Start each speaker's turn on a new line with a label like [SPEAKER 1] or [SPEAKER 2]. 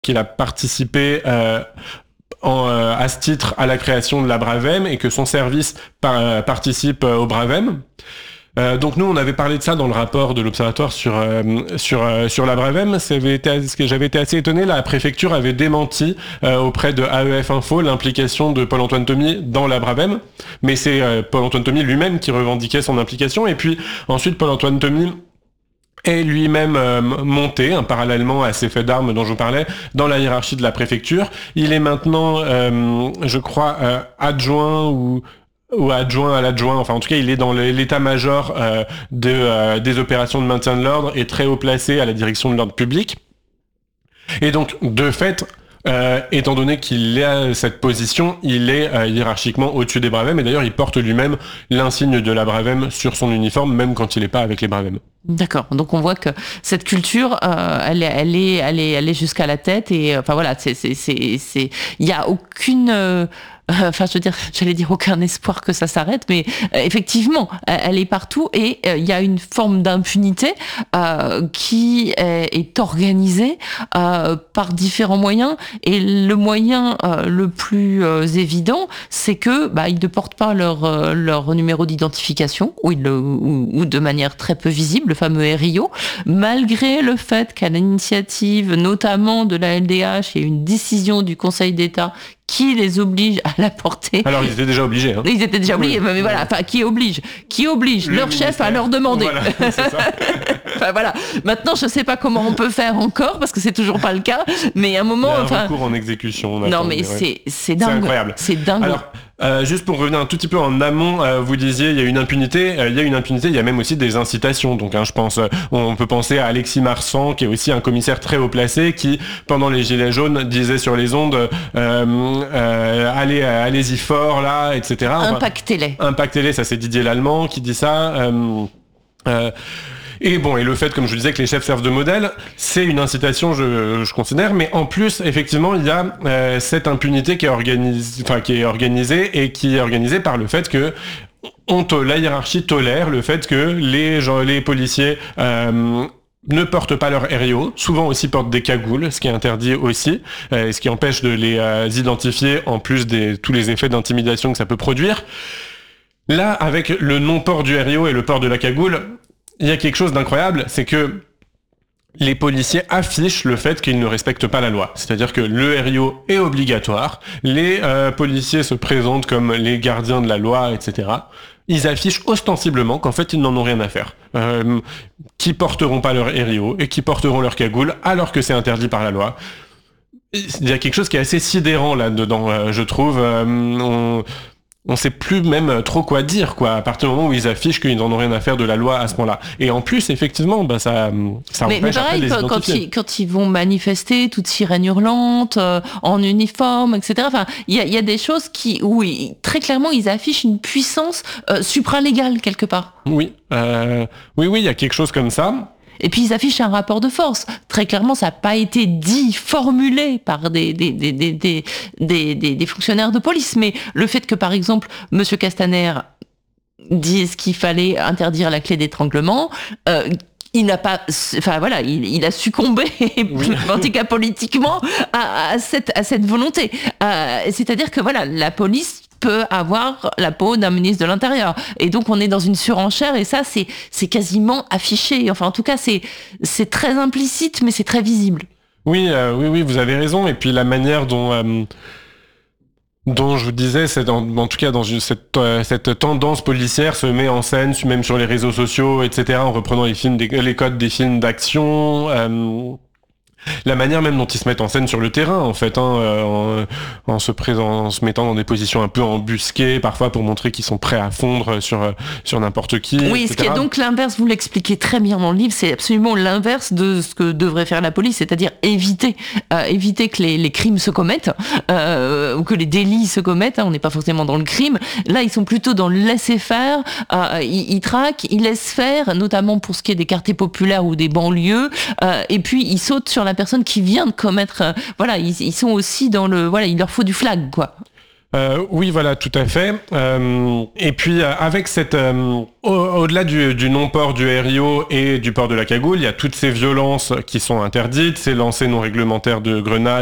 [SPEAKER 1] qu'il a participé à ce titre à la création de la Bravem et que son service participe au Bravem. Donc nous, on avait parlé de ça dans le rapport de l'Observatoire sur la Bravem. J'avais été assez étonné. La préfecture avait démenti auprès de AEF Info l'implication de Paul-Antoine Tomy dans la Bravem, mais c'est Paul-Antoine Tomy lui-même qui revendiquait son implication. Et puis ensuite, Paul-Antoine Tomy est lui-même monté, parallèlement à ces faits d'armes dont je vous parlais, dans la hiérarchie de la préfecture. Il est maintenant, je crois, adjoint ou adjoint à l'adjoint, enfin en tout cas il est dans l'état-major des opérations de maintien de l'ordre et très haut placé à la direction de l'ordre public. Et donc de fait, étant donné qu'il a cette position, il est hiérarchiquement au-dessus des Bravem, et d'ailleurs il porte lui-même l'insigne de la Bravem sur son uniforme, même quand il n'est pas avec les Bravem.
[SPEAKER 2] D'accord. Donc on voit que cette culture, elle est jusqu'à la tête, et enfin voilà, il y a aucune enfin, je veux dire, j'allais dire aucun espoir que ça s'arrête, mais effectivement, elle est partout, et il y a une forme d'impunité qui est organisée par différents moyens, et le moyen le plus évident, c'est que ils ne portent pas leur numéro d'identification, ou de manière très peu visible, le fameux RIO, malgré le fait qu'à l'initiative notamment de la LDH, il y a une décision du Conseil d'État qui les oblige à la porter.
[SPEAKER 1] Alors ils étaient déjà obligés. Hein.
[SPEAKER 2] Ils étaient déjà obligés, mais voilà, enfin qui oblige leur chef à leur demander.
[SPEAKER 1] Voilà, c'est ça.
[SPEAKER 2] Enfin voilà. Maintenant, je sais pas comment on peut faire encore, parce que c'est toujours pas le cas, mais à un moment,
[SPEAKER 1] il y a un recours en exécution.
[SPEAKER 2] Non, mais c'est dingue.
[SPEAKER 1] C'est incroyable.
[SPEAKER 2] C'est dingue.
[SPEAKER 1] Alors, juste pour revenir un tout petit peu en amont, vous disiez il y a une impunité, il y a même aussi des incitations. Donc je pense, on peut penser à Alexis Marsan, qui est aussi un commissaire très haut placé, qui pendant les Gilets jaunes disait sur les ondes allez-y fort là, etc. Impactez-les, ça c'est Didier Lallemand qui dit ça. Et le fait, comme je disais, que les chefs servent de modèle, c'est une incitation, je considère, mais en plus, effectivement, il y a cette impunité qui est organisée et qui est organisée par le fait que la hiérarchie tolère le fait que les policiers ne portent pas leur RIO, souvent aussi portent des cagoules, ce qui est interdit aussi, ce qui empêche de les identifier, en plus de tous les effets d'intimidation que ça peut produire. Là, avec le non-port du RIO et le port de la cagoule, il y a quelque chose d'incroyable, c'est que les policiers affichent le fait qu'ils ne respectent pas la loi. C'est-à-dire que le RIO est obligatoire, les policiers se présentent comme les gardiens de la loi, etc. Ils affichent ostensiblement qu'en fait ils n'en ont rien à faire, qui porteront pas leur RIO et qui porteront leur cagoule alors que c'est interdit par la loi. Il y a quelque chose qui est assez sidérant là-dedans, je trouve. On sait plus même trop quoi dire, à partir du moment où ils affichent qu'ils n'en ont rien à faire de la loi à ce moment-là. Et en plus, effectivement, ça empêche après de les identifier.
[SPEAKER 2] Quand ils vont manifester, toutes sirènes hurlantes, en uniforme, etc. Enfin, il y a des choses où très clairement, ils affichent une puissance supralégale quelque part.
[SPEAKER 1] Oui, il y a quelque chose comme ça.
[SPEAKER 2] Et puis ils affichent un rapport de force. Très clairement, ça n'a pas été formulé par des fonctionnaires de police. Mais le fait que, par exemple, Monsieur Castaner dise qu'il fallait interdire la clé d'étranglement, il n'a pas, il a succombé, en tout cas politiquement, à cette volonté. C'est-à-dire que la police peut avoir la peau d'un ministre de l'Intérieur. Et donc, on est dans une surenchère, et ça, c'est quasiment affiché. Enfin, en tout cas, c'est très implicite, mais c'est très visible.
[SPEAKER 1] Oui, vous avez raison. Et puis, la manière dont je vous disais, c'est en tout cas dans cette tendance policière se met en scène, même sur les réseaux sociaux, etc., en reprenant les codes des films d'action, la manière même dont ils se mettent en scène sur le terrain, en fait, en se mettant dans des positions un peu embusquées, parfois pour montrer qu'ils sont prêts à fondre sur n'importe qui.
[SPEAKER 2] Oui,
[SPEAKER 1] etc.
[SPEAKER 2] Ce qui est donc l'inverse, vous l'expliquez très bien dans le livre, c'est absolument l'inverse de ce que devrait faire la police, c'est-à-dire éviter que les crimes se commettent, ou que les délits se commettent. On n'est pas forcément dans le crime. Là, ils sont plutôt dans le laisser-faire. Ils traquent, ils laissent faire, notamment pour ce qui est des quartiers populaires ou des banlieues, et puis ils sautent sur la personne qui vient de commettre. Ils sont aussi dans il leur faut du flag, quoi.
[SPEAKER 1] Oui, voilà, tout à fait. Et puis, avec cette... au-delà du non-port du RIO et du port de la cagoule, il y a toutes ces violences qui sont interdites, ces lancers non réglementaires de grenades,